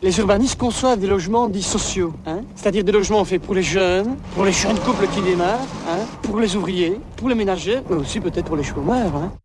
Les urbanistes conçoivent des logements dits sociaux, hein, c'est-à-dire des logements faits pour les jeunes couples qui démarrent, hein, pour les ouvriers, pour les ménagers, mais aussi peut-être pour les chômeurs. Hein.